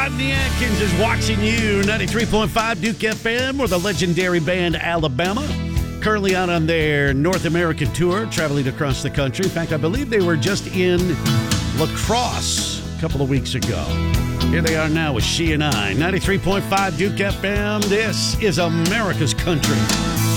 Rodney Atkins is watching you. 93.5 Duke FM or the legendary band Alabama. Currently out on their North American tour, traveling across the country. In fact, I believe they were just in La Crosse a couple of weeks ago. Here they are now with She and I. 93.5 Duke FM. This is America's Country.